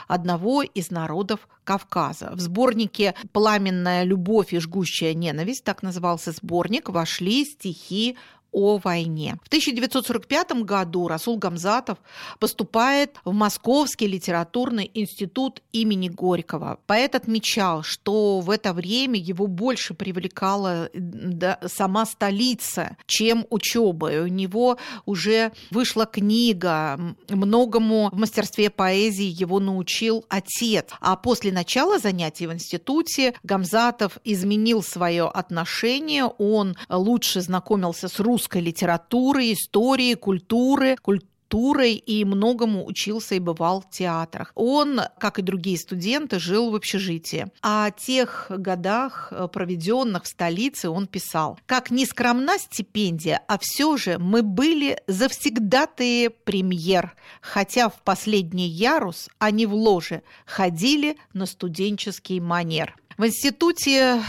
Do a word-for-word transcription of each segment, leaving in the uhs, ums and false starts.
одного из народов Кавказа. В сборнике «Пламенная любовь и жгущая ненависть», так назывался сборник, вошли стихи о войне. В тысяча девятьсот сорок пятом году Расул Гамзатов поступает в Московский литературный институт имени Горького. Поэт отмечал, что в это время его больше привлекала да, сама столица, чем учеба. И у него уже вышла книга, многому в мастерстве поэзии его научил отец. А после начала занятий в институте Гамзатов изменил свое отношение, он лучше знакомился с русским русской литературы, истории, культуры, культурой и многому учился и бывал в театрах. Он, как и другие студенты, жил в общежитии. О тех годах, проведенных в столице, он писал: «Как ни скромна стипендия, а все же мы были завсегдатые премьер, хотя в последний ярус, а не в ложе, ходили на студенческий манер». В институте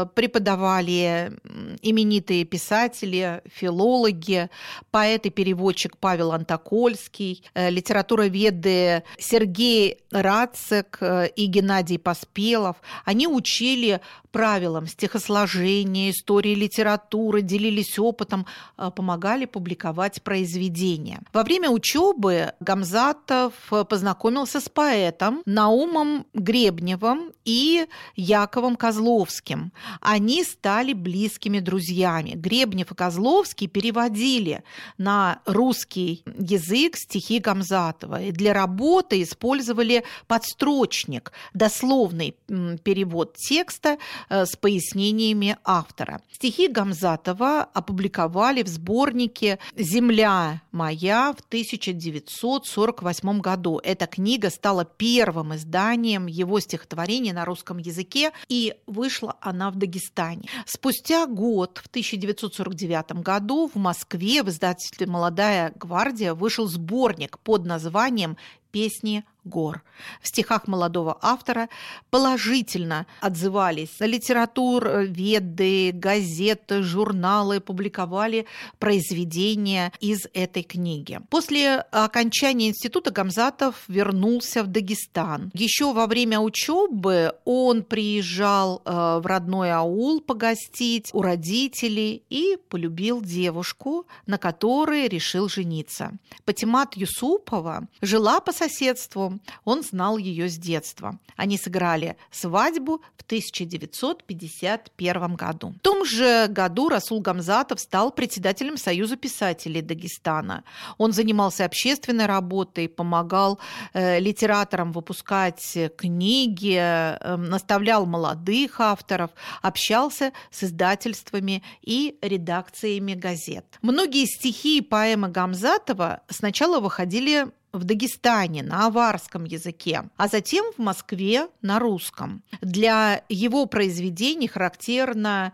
преподавали именитые писатели, филологи, поэт и переводчик Павел Антокольский, литературоведы Сергей Рацик и Геннадий Поспелов. Они учили правилам стихосложения, истории литературы, делились опытом, помогали публиковать произведения. Во время учебы Гамзатов познакомился с поэтом Наумом Гребневым и Яковом Козловским. Они стали близкими друзьями. Гребнев и Козловский переводили на русский язык стихи Гамзатова и для работы использовали подстрочник, дословный перевод текста с пояснениями автора. Стихи Гамзатова опубликовали в сборнике «Земля моя» в тысяча девятьсот сорок восьмом году. Эта книга стала первым изданием его стихотворений на русском языке, и вышла она в Дагестане. Спустя год, в тысяча девятьсот сорок девятом году, в Москве в издательстве «Молодая гвардия» вышел сборник под названием «Песни гор». В стихах молодого автора положительно отзывались литературоведы, газеты, журналы, публиковали произведения из этой книги. После окончания института Гамзатов вернулся в Дагестан. Еще во время учебы он приезжал в родной аул погостить у родителей и полюбил девушку, на которой решил жениться. Патимат Юсупова жила по соседству. Он знал ее с детства. Они сыграли свадьбу в тысяча девятьсот пятьдесят первом году. В том же году Расул Гамзатов стал председателем Союза писателей Дагестана. Он занимался общественной работой, помогал э, литераторам выпускать книги, э, наставлял молодых авторов, общался с издательствами и редакциями газет. Многие стихи и поэмы Гамзатова сначала выходили в Дагестане на аварском языке, а затем в Москве на русском. Для его произведений характерна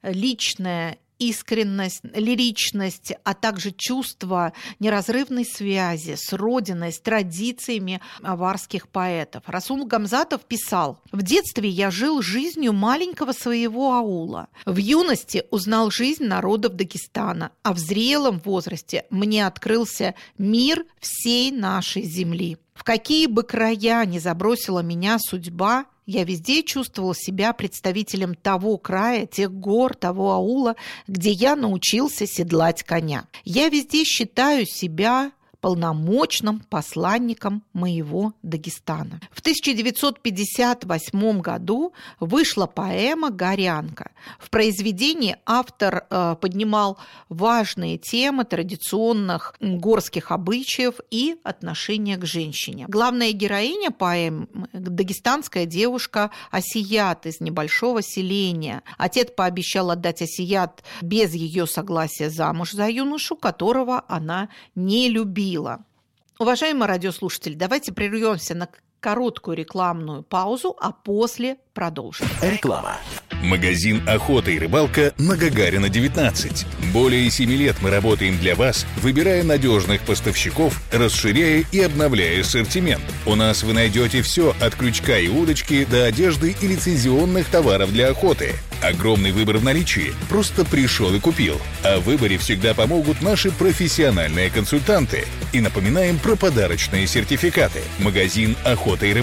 личная искренность, лиричность, а также чувство неразрывной связи с родиной, с традициями аварских поэтов. Расул Гамзатов писал: «В детстве я жил жизнью маленького своего аула. В юности узнал жизнь народов Дагестана, а в зрелом возрасте мне открылся мир всей нашей земли. В какие бы края ни забросила меня судьба, я везде чувствовал себя представителем того края, тех гор, того аула, где я научился седлать коня. Я везде считаю себя полномочным посланником моего Дагестана». В тысяча девятьсот пятьдесят восьмом году вышла поэма «Горянка». В произведении автор э, поднимал важные темы традиционных горских обычаев и отношения к женщине. Главная героиня поэмы – дагестанская девушка Асият из небольшого селения. Отец пообещал отдать Асият без ее согласия замуж за юношу, которого она не любила. Уважаемые радиослушатели, давайте прервемся на короткую рекламную паузу, а после продолжим. Реклама. Магазин «Охота и рыбалка» на Гагарина, девятнадцать. Более семи лет мы работаем для вас, выбирая надежных поставщиков, расширяя и обновляя ассортимент. У нас вы найдете все от крючка и удочки до одежды и лицензионных товаров для охоты. Огромный выбор в наличии. Просто пришел и купил. О выборе всегда помогут наши профессиональные консультанты. И напоминаем про подарочные сертификаты. Магазин «Охота и рыбалка».